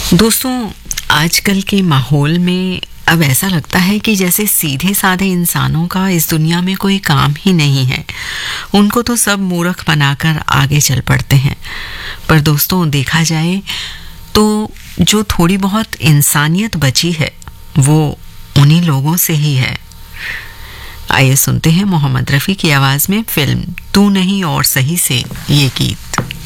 दोस्तों, आजकल के माहौल में अब ऐसा लगता है कि जैसे सीधे साधे इंसानों का इस दुनिया में कोई काम ही नहीं है। उनको तो सब मूर्ख बनाकर आगे चल पड़ते हैं। पर दोस्तों, देखा जाए तो जो थोड़ी बहुत इंसानियत बची है वो उन्हीं लोगों से ही है। आइए सुनते हैं मोहम्मद रफ़ी की आवाज़ में फिल्म तू नहीं और सही से ये गीत।